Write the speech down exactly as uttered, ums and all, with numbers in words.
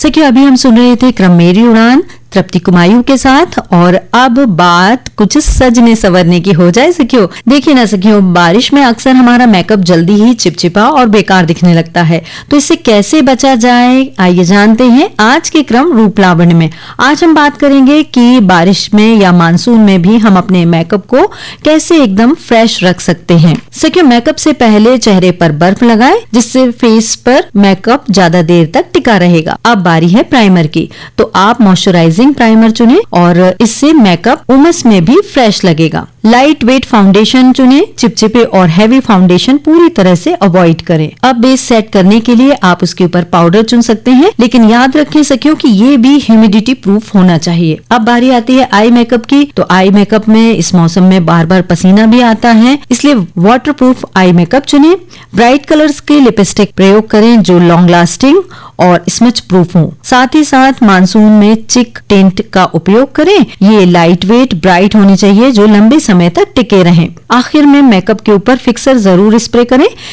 सखियों, अभी हम सुन रहे थे क्रम मेरी उड़ान तृप्ति कुमायूं के साथ। और अब बात कुछ सजने संवरने की हो जाए सखियों। देखिए ना सखियों, बारिश में अक्सर हमारा मेकअप जल्दी ही चिपचिपा और बेकार दिखने लगता है, तो इससे कैसे बचा जाए आइए जानते हैं आज के क्रम रूप लावण्य में। आज हम बात करेंगे कि बारिश में या मानसून में भी हम अपने मेकअप को कैसे एकदम फ्रेश रख सकते हैं। सखियों, मेकअप से पहले चेहरे पर बर्फ लगाएं, जिससे फेस पर मेकअप ज्यादा देर तक टिका रहेगा। अब बारी है प्राइमर की, तो आप मॉइस्चराइजिंग प्राइमर चुनें और इससे मेकअप उमस में भी फ्रेश लगेगा। लाइट वेट फाउंडेशन चुनें, चिपचिपे और हैवी फाउंडेशन पूरी तरह से अवॉइड करें। अब बेस सेट करने के लिए आप उसके ऊपर पाउडर चुन सकते हैं, लेकिन याद रखें सखियों कि ये भी ह्यूमिडिटी प्रूफ होना चाहिए। अब बारी आती है आई मेकअप की, तो आई मेकअप में इस मौसम में बार बार पसीना भी आता है, इसलिए वाटर प्रूफ आई मेकअप चुनें। ब्राइट कलर्स के लिपस्टिक प्रयोग करें जो लॉन्ग लास्टिंग और स्मच प्रूफ हो। साथ ही साथ मानसून में चिक टिंट का उपयोग करें, ये लाइट वेट ब्राइट होनी चाहिए जो लंबे समय तक टिके रहें। आखिर में मेकअप के ऊपर फिक्सर जरूर स्प्रे करें,